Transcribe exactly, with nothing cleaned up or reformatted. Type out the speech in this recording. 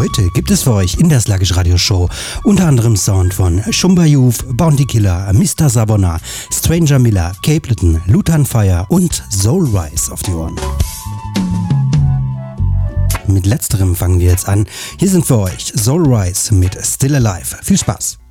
Heute gibt es für euch in der Sluggish Radio Show unter anderem Sound von Shumba Youth, Bounty Killer, Mister Savona, Stranger Miller, Capleton, Lutan Fire und Soul Rise auf die Ohren. Mit letzterem fangen wir jetzt an. Hier sind für euch Soul Rise mit Still Alive. Viel Spaß!